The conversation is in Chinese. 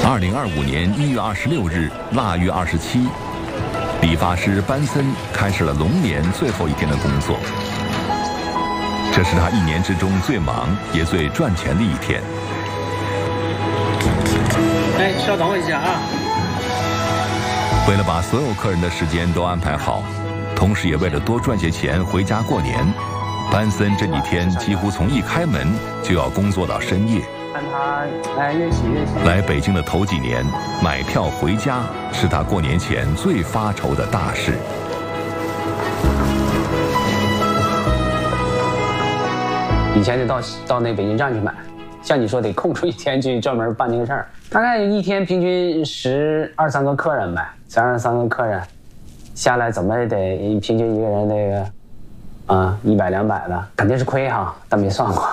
2025年1月26日腊月27，理发师班森开始了龙年最后一天的工作。这是他一年之中最忙也最赚钱的一天。 哎，稍等我一下啊。 为了把所有客人的时间都安排好，同时也为了多赚些钱回家过年，班森这几天几乎从一开门就要工作到深夜。 看他哎越洗越洗。 来北京的头几年，买票回家是他过年前最发愁的大事。 以前得到那北京站去买，像你说得空出一天去专门办这个事儿。大概一天平均12、13个客人呗，13个客人下来怎么也得平均一个人100、200的，肯定是亏哈，但没算过。